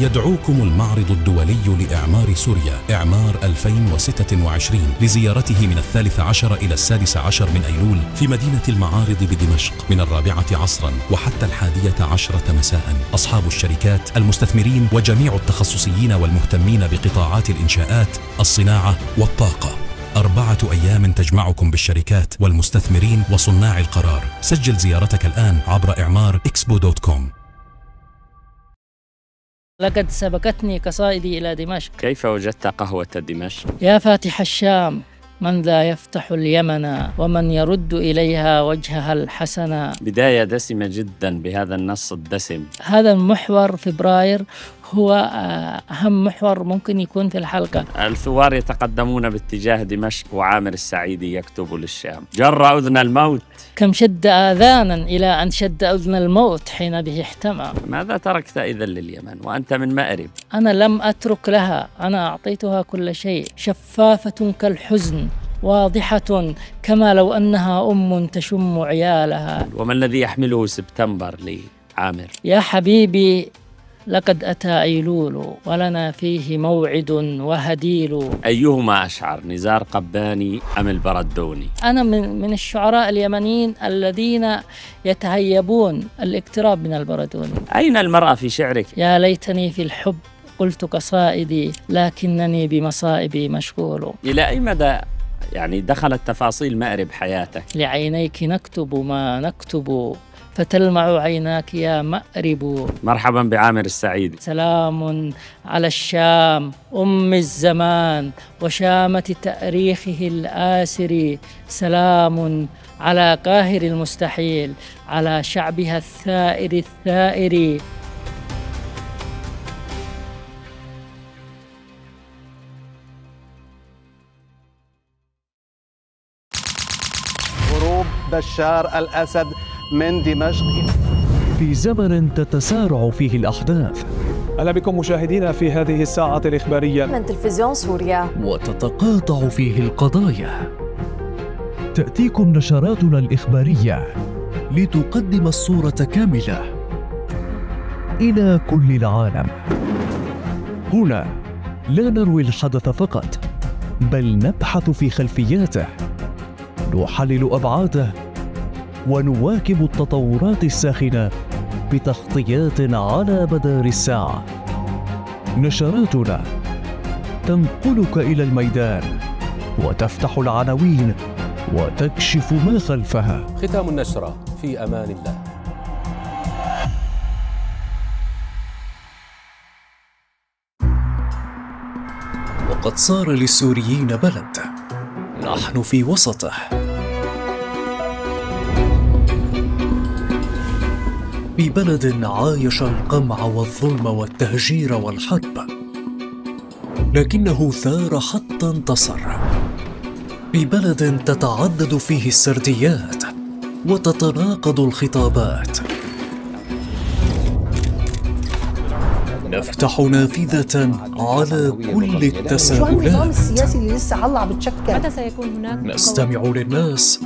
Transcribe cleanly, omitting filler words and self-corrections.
يدعوكم المعرض الدولي لإعمار سوريا إعمار 2026 لزيارته من 13 إلى 16 من أيلول في مدينة المعارض بدمشق من 4 عصرا وحتى 11 مساء. أصحاب الشركات، المستثمرين وجميع التخصصيين والمهتمين بقطاعات الإنشاءات، الصناعة والطاقة. 4 أيام تجمعكم بالشركات والمستثمرين وصناع القرار. سجل زيارتك الآن عبر إعمار-expo.com. لقد سبقتني قصائدي إلى دمشق. كيف وجدت قهوة دمشق؟ يا فاتح الشام، من ذا يفتح اليمن ومن يرد إليها وجهها الحسن. بداية دسمة جدا بهذا النص الدسم. هذا المحور فبراير هو أهم محور ممكن يكون في الحلقة. الثوار يتقدمون باتجاه دمشق وعامر السعيدي يكتب للشام: جر أذن الموت. كم شد آذانا إلى أن شد أذن الموت حين به احتمى. ماذا تركت إذن لليمن وأنت من مأرب؟ أنا لم أترك لها، أنا أعطيتها كل شيء. شفافة كالحزن، واضحة كما لو أنها أم تشم عيالها. وما الذي يحمله سبتمبر لعامر؟ يا حبيبي، لقد أتى أيلول ولنا فيه موعد وهديل. أيهما أشعر، نزار قباني أم البردوني؟ أنا من الشعراء اليمنيين الذين يتهيبون الاقتراب من البردوني. أين المرأة في شعرك؟ يا ليتني في الحب قلت قصائدي لكنني بمصائبي مشغول. إلى أي مدى دخلت تفاصيل مأرب حياتك؟ لعينيك نكتب ما نكتب فتلمع عيناك يا مأرب. مرحبا بعامر السعيدي. سلام على الشام أم الزمان وشامة تأريخه الآسر. سلام على قاهر المستحيل، على شعبها الثائر الثائر. هروب بشار الأسد من دمشق في زمن تتسارع فيه الأحداث. أهلا بكم مشاهدينا في هذه الساعة الإخبارية من تلفزيون سوريا. وتتقاطع فيه القضايا. تأتيكم نشراتنا الإخبارية لتقدم الصورة كاملة إلى كل العالم. هنا لا نروي الحدث فقط، بل نبحث في خلفياته، نحلل أبعاده، ونواكب التطورات الساخنة بتغطيات على مدار الساعة. نشراتنا تنقلك إلى الميدان وتفتح العناوين وتكشف ما خلفها. ختام النشرة في أمان الله. وقد صار للسوريين بلد نحن في وسطه. ببلد عايش القمع والظلم والتهجير والحرب، لكنه ثار حتى انتصر. ببلد تتعدد فيه السرديات وتتناقض الخطابات. نفتح نافذة على كل التساؤلات. شو النظام السياسي اللي لسه عم بتشكل؟ متى سيكون هناك؟ نستمع للناس